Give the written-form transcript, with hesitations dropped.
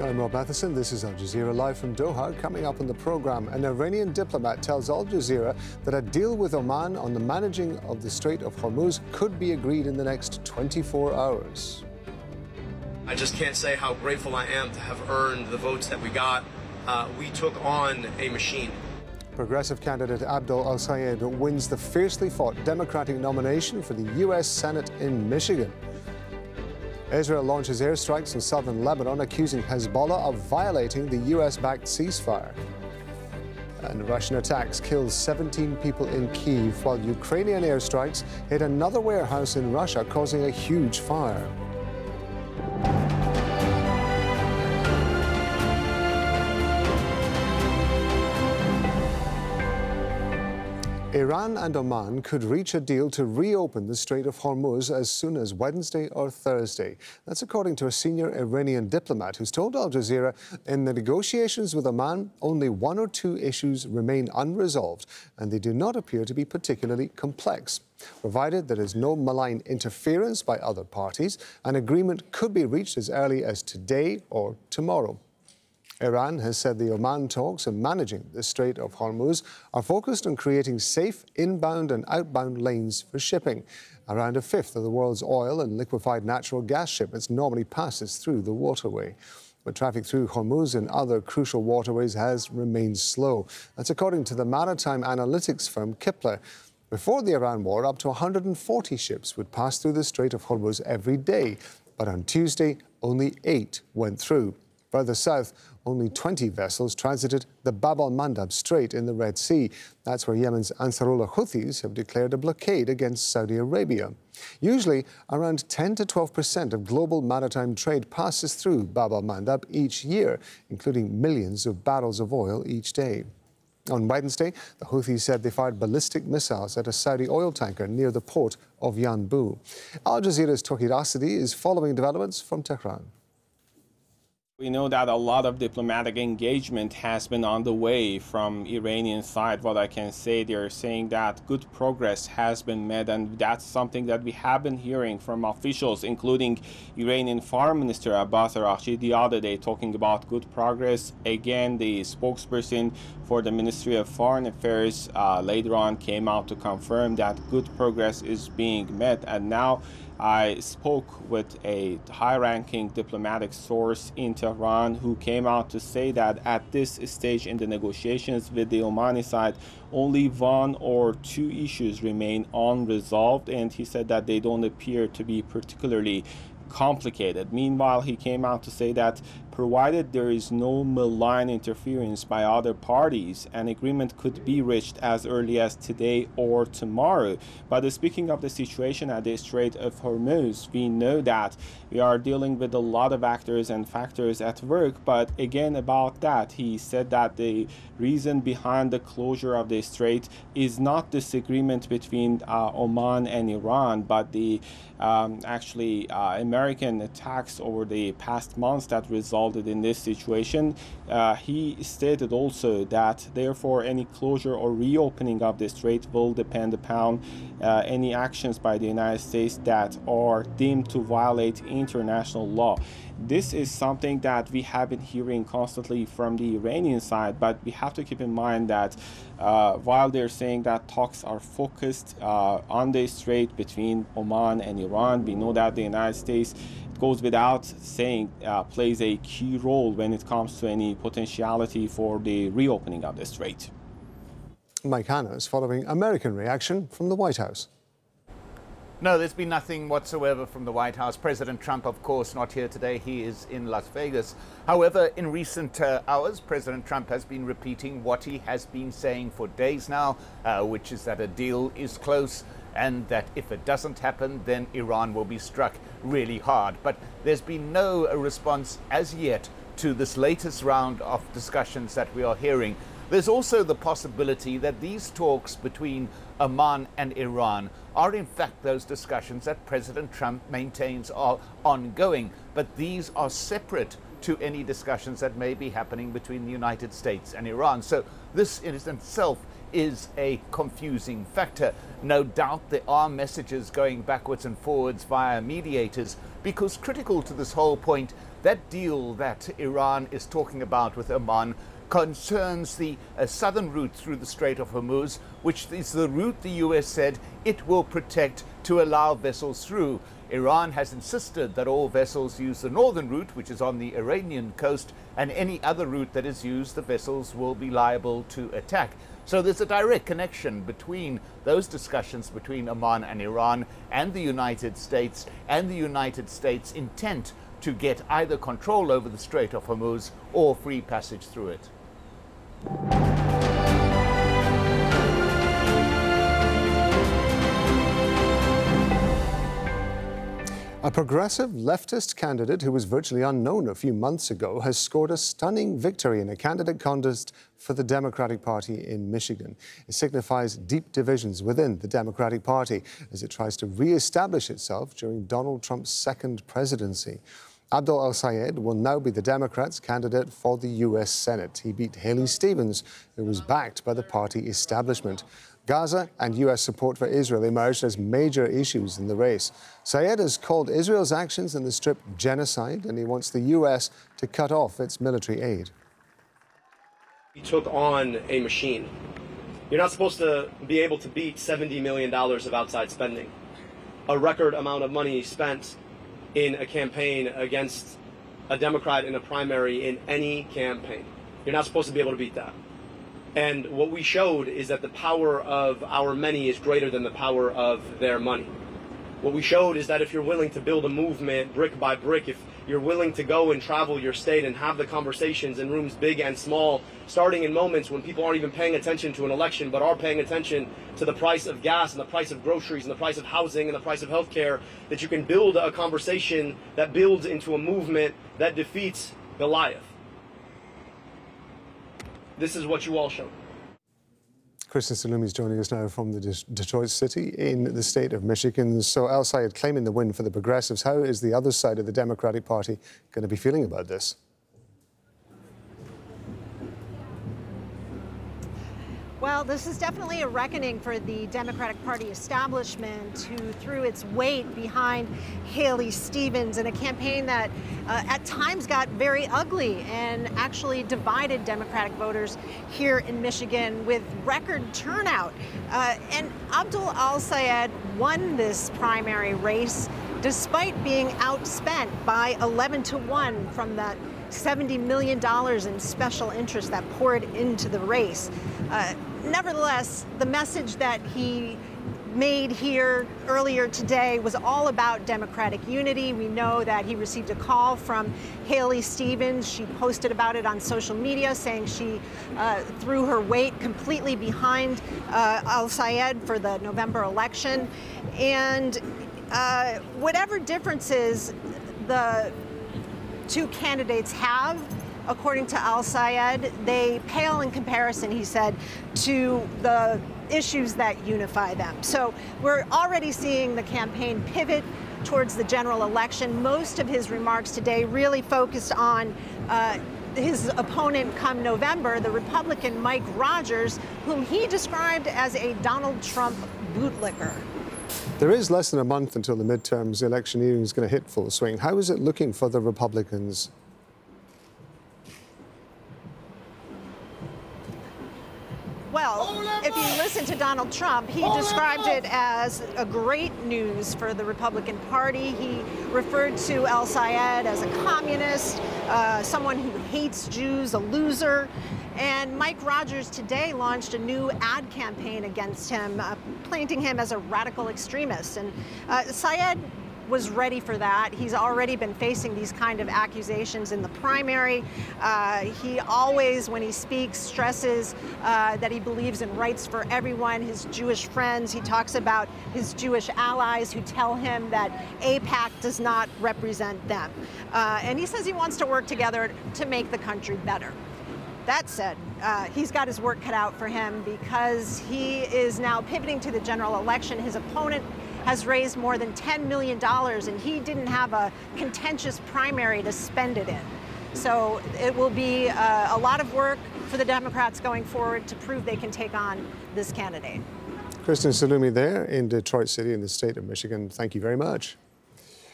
I'm Rob Matheson. This is Al Jazeera live from Doha. Coming up on the program, an Iranian diplomat tells Al Jazeera that a deal with Oman on the managing of the Strait of Hormuz could be agreed in the next 24 hours. I just can't say how grateful I am to have earned the votes that we got. We took on a machine. Progressive candidate Abdul Al-Sayed wins the fiercely fought Democratic nomination for the U.S. Senate in Michigan. Israel launches airstrikes in southern Lebanon, accusing Hezbollah of violating the U.S.-backed ceasefire. And Russian attacks killed 17 people in Kyiv, while Ukrainian airstrikes hit another warehouse in Russia, causing a huge fire. Iran and Oman could reach a deal to reopen the Strait of Hormuz as soon as Wednesday or Thursday. That's according to a senior Iranian diplomat who's told Al Jazeera in the negotiations with Oman, only one or two issues remain unresolved, and they do not appear to be particularly complex. Provided there is no malign interference by other parties, an agreement could be reached as early as today or tomorrow. Iran has said the Oman talks in managing the Strait of Hormuz are focused on creating safe inbound and outbound lanes for shipping. Around a fifth of the world's oil and liquefied natural gas shipments normally passes through the waterway. But traffic through Hormuz and other crucial waterways has remained slow. That's according to the maritime analytics firm Kpler. Before the Iran war, up to 140 ships would pass through the Strait of Hormuz every day. But on Tuesday, only 8 went through. Further south, only 20 vessels transited the Bab al-Mandab Strait in the Red Sea. That's where Yemen's Ansarullah Houthis have declared a blockade against Saudi Arabia. Usually, around 10 to 12% of global maritime trade passes through Bab al-Mandab each year, including millions of barrels of oil each day. On Wednesday, the Houthis said they fired ballistic missiles at a Saudi oil tanker near the port of Yanbu. Al Jazeera's Tawhid Asadi is following developments from Tehran. We know that a lot of diplomatic engagement has been on the way from Iranian side. What I can say, they're saying that good progress has been made, and that's something that we have been hearing from officials, including Iranian Foreign Minister Abbas Araghchi the other day, talking about good progress. Again, the spokesperson for the Ministry of Foreign Affairs later on came out to confirm that good progress is being met. And now I spoke with a high-ranking diplomatic source in Tehran who came out to say that at this stage in the negotiations with the Omani side, only one or two issues remain unresolved, and he said that they don't appear to be particularly complicated. Meanwhile, he came out to say that provided there is no malign interference by other parties, an agreement could be reached as early as today or tomorrow. But speaking of the situation at the Strait of Hormuz, we know that we are dealing with a lot of actors and factors at work. But again, about that, he said that the reason behind the closure of the strait is not disagreement between Oman and Iran, but the American attacks over the past months that resulted in this situation. He stated also that therefore any closure or reopening of the strait will depend upon any actions by the United States that are deemed to violate international law. This is something that we have been hearing constantly from the Iranian side, but we have to keep in mind that while they're saying that talks are focused on the strait between Oman and Iran, we know that the United States, it goes without saying, plays a key role when it comes to any potentiality for the reopening of the strait. Mike Hanna is following American reaction from the White House. No, there's been nothing whatsoever from the White House. President Trump, of course, not here today. He is in Las Vegas. However, in recent hours, President Trump has been repeating what he has been saying for days now, which is that a deal is close and that if it doesn't happen, then Iran will be struck really hard. But there's been no response as yet to this latest round of discussions that we are hearing. There's also the possibility that these talks between Oman and Iran are in fact those discussions that President Trump maintains are ongoing, but these are separate to any discussions that may be happening between the United States and Iran. So this in itself is a confusing factor. No doubt there are messages going backwards and forwards via mediators, because critical to this whole point, that deal that Iran is talking about with Oman concerns the southern route through the Strait of Hormuz, which is the route the US said it will protect to allow vessels through. Iran has insisted that all vessels use the northern route, which is on the Iranian coast, and any other route that is used, the vessels will be liable to attack. So there's a direct connection between those discussions between Oman and Iran and the United States intent to get either control over the Strait of Hormuz or free passage through it. A progressive leftist candidate who was virtually unknown a few months ago has scored a stunning victory in a candidate contest for the Democratic Party in Michigan. It signifies deep divisions within the Democratic Party as it tries to re-establish itself during Donald Trump's second presidency. Abdul El-Sayed will now be the Democrats' candidate for the U.S. Senate. He beat Haley Stevens, who was backed by the party establishment. Gaza and U.S. support for Israel emerged as major issues in the race. Sayed has called Israel's actions in the Strip genocide, and he wants the U.S. to cut off its military aid. He took on a machine. You're not supposed to be able to beat $70 million of outside spending, a record amount of money spent in a campaign against a Democrat in a primary in any campaign. You're not supposed to be able to beat that. And what we showed is that the power of our many is greater than the power of their money. What we showed is that if you're willing to build a movement brick by brick, if you're willing to go and travel your state and have the conversations in rooms big and small, starting in moments when people aren't even paying attention to an election, but are paying attention to the price of gas and the price of groceries and the price of housing and the price of healthcare, that you can build a conversation that builds into a movement that defeats Goliath. This is what you all showed. Kristen Salumi is joining us now from the Detroit City in the state of Michigan. So El-Sayed claiming the win for the progressives. How is the other side of the Democratic Party going to be feeling about this? Well, this is definitely a reckoning for the Democratic Party establishment, who threw its weight behind Haley Stevens in a campaign that at times got very ugly and actually divided Democratic voters here in Michigan with record turnout. And Abdul El-Sayed won this primary race despite being outspent by 11-1 from that $70 million in special interest that poured into the race. Nevertheless, the message that he made here earlier today was all about Democratic unity. We know that he received a call from Haley Stevens. She posted about it on social media, saying she threw her weight completely behind El-Sayed for the November election. And whatever differences the two candidates have, according to El-Sayed, they pale in comparison, he said, to the issues that unify them. So we're already seeing the campaign pivot towards the general election. Most of his remarks today really focused on his opponent come November, the Republican Mike Rogers, whom he described as a Donald Trump bootlicker. There is less than a month until the midterms. Electioneering is going to hit full swing. How is it looking for the Republicans? Well, if you listen to Donald Trump, he described it as a great news for the Republican Party. He referred to El-Sayed as a communist, someone who hates Jews, a loser. And Mike Rogers today launched a new ad campaign against him, painting him as a radical extremist. And Sayed was ready for that. He's already been facing these kind of accusations in the primary. He always, when he speaks, stresses that he believes in rights for everyone, his Jewish friends. He talks about his Jewish allies who tell him that AIPAC does not represent them. And he says he wants to work together to make the country better. That said, he's got his work cut out for him because he is now pivoting to the general election. His opponent has raised more than $10 million, and he didn't have a contentious primary to spend it in. So it will be a lot of work for the Democrats going forward to prove they can take on this candidate. Kristen Salumi there in Detroit City in the state of Michigan. Thank you very much.